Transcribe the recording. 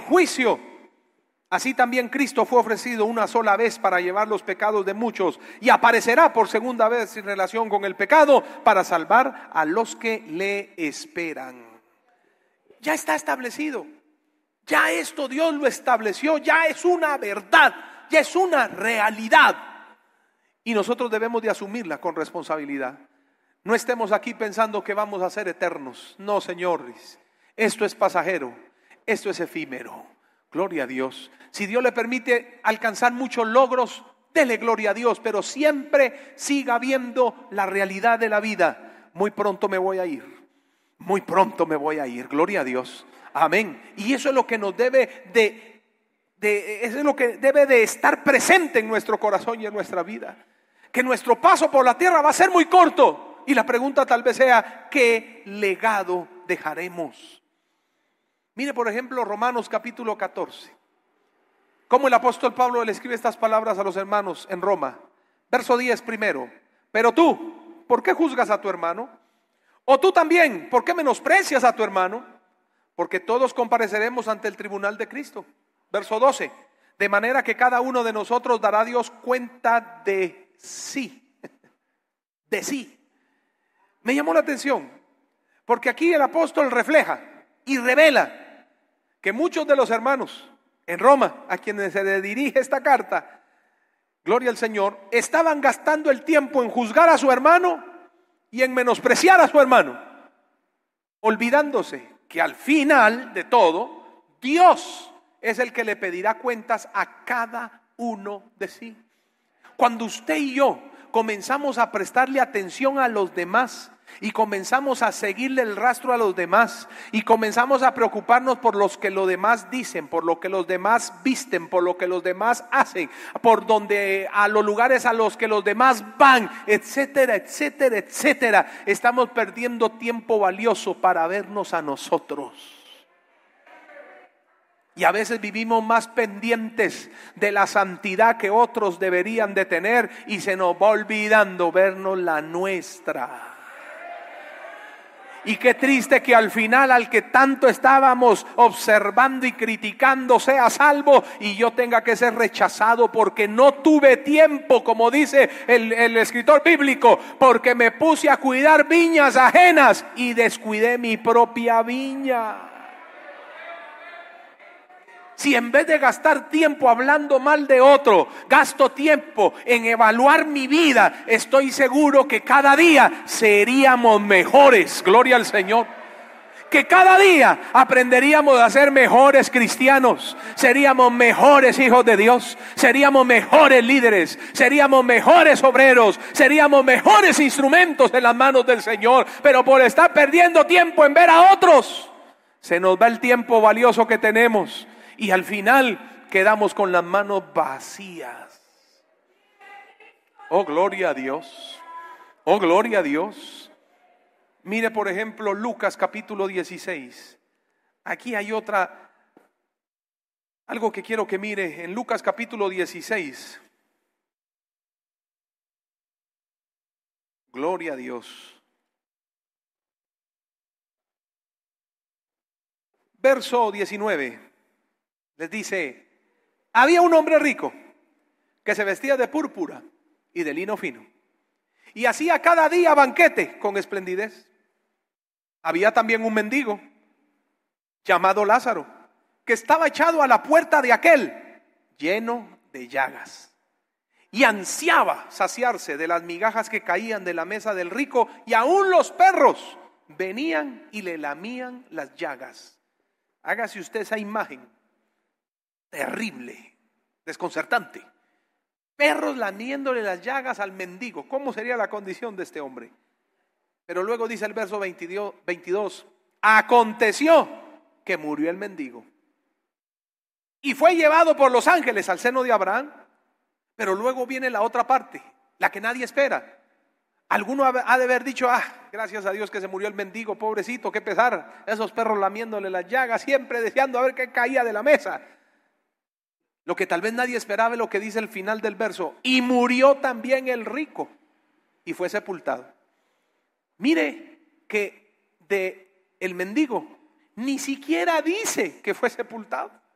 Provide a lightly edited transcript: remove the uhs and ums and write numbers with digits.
juicio. Así también Cristo fue ofrecido una sola vez para llevar los pecados de muchos y aparecerá por segunda vez en relación con el pecado para salvar a los que le esperan. Ya está establecido. Ya esto Dios lo estableció, ya es una verdad, ya es una realidad. Y nosotros debemos de asumirla con responsabilidad. No estemos aquí pensando que vamos a ser eternos. No, señores, esto es pasajero, esto es efímero. Gloria a Dios. Si Dios le permite alcanzar muchos logros, dele gloria a Dios, pero siempre siga viendo la realidad de la vida. Muy pronto me voy a ir. Muy pronto me voy a ir. Gloria a Dios. Amén. Y eso es lo que nos debe eso es lo que debe de estar presente en nuestro corazón y en nuestra vida. Que nuestro paso por la tierra va a ser muy corto. Y la pregunta tal vez sea, ¿qué legado dejaremos? Mire por ejemplo Romanos capítulo 14. Cómo el apóstol Pablo le escribe estas palabras a los hermanos en Roma. Verso 10 primero. Pero tú, ¿por qué juzgas a tu hermano? O tú también, ¿por qué menosprecias a tu hermano? Porque todos compareceremos ante el tribunal de Cristo. Verso 12. De manera que cada uno de nosotros dará a Dios cuenta de sí. De sí. Me llamó la atención, porque aquí el apóstol refleja y revela que muchos de los hermanos en Roma, a quienes se le dirige esta carta, gloria al Señor, estaban gastando el tiempo en juzgar a su hermano y en menospreciar a su hermano, olvidándose que al final de todo, Dios es el que le pedirá cuentas a cada uno de sí. Cuando usted y yo comenzamos a prestarle atención a los demás y comenzamos a seguirle el rastro a los demás y comenzamos a preocuparnos por los que los demás dicen, por lo que los demás visten, por lo que los demás hacen, por donde a los lugares a los que los demás van, etcétera, etcétera, etcétera, estamos perdiendo tiempo valioso para vernos a nosotros. Y a veces vivimos más pendientes de la santidad que otros deberían de tener y se nos va olvidando vernos la nuestra. Y qué triste que al final al que tanto estábamos observando y criticando sea salvo y yo tenga que ser rechazado porque no tuve tiempo, como dice el escritor bíblico, porque me puse a cuidar viñas ajenas y descuidé mi propia viña. Si en vez de gastar tiempo hablando mal de otro, gasto tiempo en evaluar mi vida, estoy seguro que cada día seríamos mejores, gloria al Señor. Que cada día aprenderíamos a ser mejores cristianos, seríamos mejores hijos de Dios, seríamos mejores líderes, seríamos mejores obreros, seríamos mejores instrumentos en las manos del Señor. Pero por estar perdiendo tiempo en ver a otros, se nos va el tiempo valioso que tenemos. Y al final quedamos con las manos vacías. Oh, gloria a Dios. Oh, gloria a Dios. Mire por ejemplo Lucas capítulo 16. Aquí hay algo que quiero que mire en Lucas capítulo 16. Gloria a Dios. Verso 19. Les dice, había un hombre rico que se vestía de púrpura y de lino fino y hacía cada día banquete con esplendidez. Había también un mendigo llamado Lázaro que estaba echado a la puerta de aquel, lleno de llagas, y ansiaba saciarse de las migajas que caían de la mesa del rico, y aún los perros venían y le lamían las llagas. Hágase usted esa imagen. Terrible, desconcertante. Perros lamiéndole las llagas al mendigo. ¿Cómo sería la condición de este hombre? Pero luego dice el verso 22, aconteció que murió el mendigo y fue llevado por los ángeles al seno de Abraham. Pero luego viene la otra parte, la que nadie espera. Alguno ha de haber dicho, gracias a Dios que se murió el mendigo, pobrecito, qué pesar. Esos perros lamiéndole las llagas, siempre deseando a ver qué caía de la mesa. Lo que tal vez nadie esperaba es lo que dice el final del verso. Y murió también el rico y fue sepultado. Mire que el mendigo ni siquiera dice que fue sepultado.